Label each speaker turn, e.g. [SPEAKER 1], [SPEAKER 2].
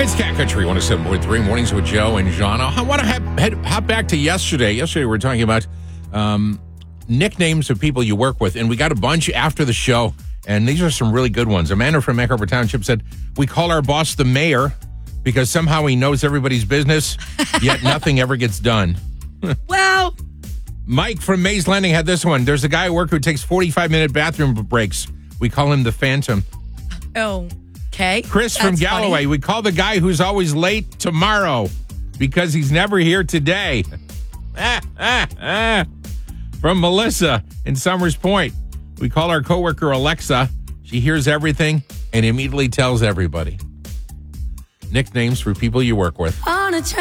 [SPEAKER 1] It's Cat Country 107.3 Mornings with Joe and John. I want to hop back to yesterday. Yesterday we were talking about nicknames of people you work with, and we got a bunch after the show, and these are some really good ones. Amanda from Anchorage Township said, we call our boss the mayor because somehow he knows everybody's business, yet nothing ever gets done.
[SPEAKER 2] Well,
[SPEAKER 1] Mike from Mays Landing had this one. There's a guy at work who takes 45-minute bathroom breaks. We call him the Phantom.
[SPEAKER 2] oh, okay.
[SPEAKER 1] Chris from Galloway,
[SPEAKER 2] Funny.
[SPEAKER 1] we call the guy who's always late tomorrow because he's never here today. From Melissa in Summers Point, we call our coworker Alexa. She hears everything and immediately tells everybody. Nicknames for people you work with.
[SPEAKER 3] On a